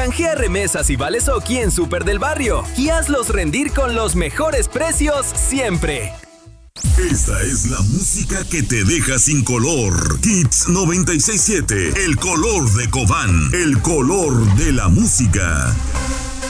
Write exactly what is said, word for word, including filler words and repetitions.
Canjea remesas y vales Oki en Súper del Barrio y hazlos rendir con los mejores precios siempre. Esta es la música que te deja sin color. Hits noventa y seis punto siete, el color de Cobán, el color de la música.